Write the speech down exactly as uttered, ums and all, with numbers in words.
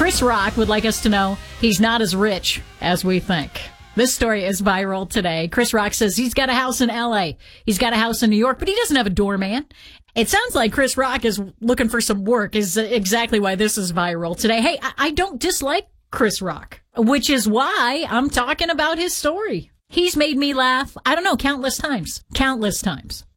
Chris Rock would like us to know he's not as rich as we think. This story is viral today. Chris Rock says he's got a house in L A. He's got a house in New York, but he doesn't have a doorman. It sounds like Chris Rock is looking for some work, is exactly why this is viral today. Hey, I, I don't dislike Chris Rock, which is why I'm talking about his story. He's made me laugh, I don't know, countless times. Countless times.